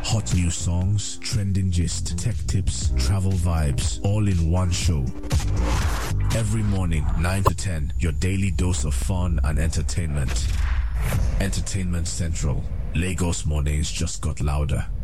Hot new songs, trending gist, tech tips, travel vibes, all in one show. Every morning, 9 to 10, your daily dose of fun and entertainment. Entertainment Central. Lagos mornings just got louder.